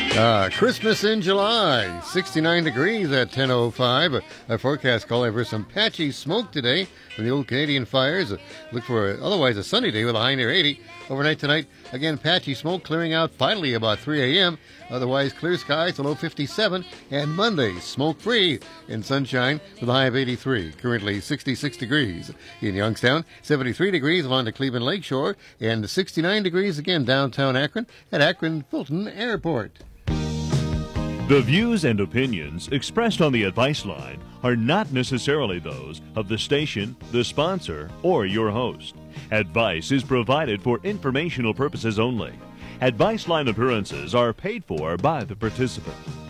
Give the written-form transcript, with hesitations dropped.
Christmas in July, 69 degrees at 10:05. A forecast calling for some patchy smoke today from the old Canadian fires. Look for otherwise a sunny day with a high near 80. Overnight tonight, again patchy smoke clearing out finally about 3 a.m. Otherwise clear skies, a low 57. And Monday, smoke-free and sunshine with a high of 83. Currently 66 degrees. In Youngstown, 73 degrees along the Cleveland Lakeshore, and 69 degrees again downtown Akron at Akron Fulton Airport. The views and opinions expressed on the Advice Line are not necessarily those of the station, the sponsor, or your host. Advice is provided for informational purposes only. Advice Line appearances are paid for by the participant.